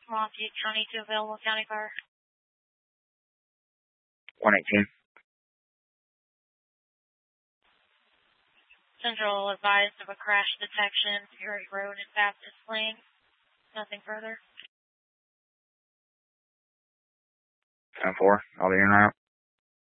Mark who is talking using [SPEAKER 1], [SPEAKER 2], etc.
[SPEAKER 1] Lafayette County to available county fire.
[SPEAKER 2] 118.
[SPEAKER 1] Central advised of a crash detection, Fury Road and Baptist Lane. Nothing further.
[SPEAKER 2] 10-4, I'll be in and out.